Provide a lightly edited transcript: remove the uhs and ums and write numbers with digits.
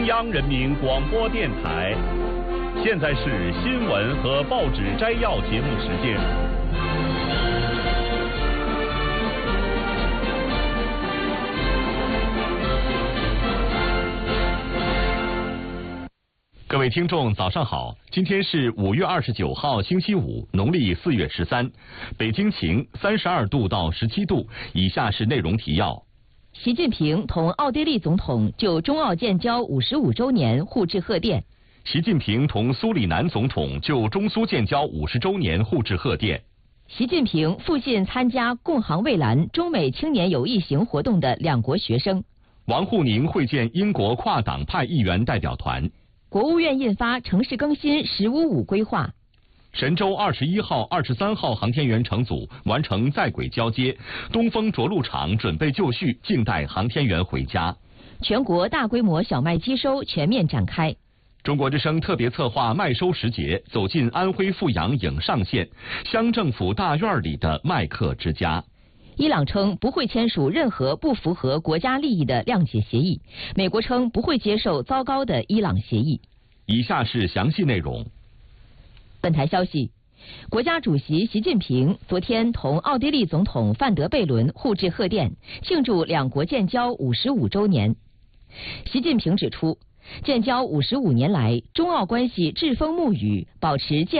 中央人民广播电台，现在是新闻和报纸摘要节目时间。各位听众，早上好！今天是5月29号，星期五，农历4月13，北京晴，32度到17度。以下是内容提要。 习近平同奥地利总统就中奥建交55周年互致贺电。 习近平同苏里南总统就中苏建交50周年互致贺电。 习近平复信参加共航蔚蓝中美青年友谊行活动的两国学生。 王沪宁会见英国跨党派议员代表团。 国务院印发城市更新“十五五”规划。 神舟21号、23号航天员乘组完成在轨交接，东风着陆场准备就绪，静待航天员回家。 全国大规模小麦机收全面展开。 中国之声特别策划麦收时节，走进安徽阜阳颍上县乡政府大院里的麦客之家。 伊朗称不会签署任何不符合国家利益的谅解协议，美国称不会接受糟糕的伊朗协议。 以下是详细内容。 本台消息，国家主席习近平昨天同奥地利总统范德贝伦互致贺电，庆祝两国建交55周年。习近平指出，建交55年来，中奥关系栉风沐雨，保持健